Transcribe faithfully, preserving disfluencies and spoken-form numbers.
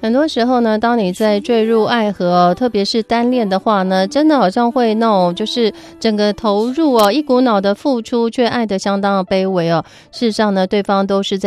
很多时候呢，当你在坠入爱河、哦、特别是单恋的话呢，真的好像会那种就是整个投入哦，一股脑的付出，却爱得相当的卑微哦。事实上呢，对方都是在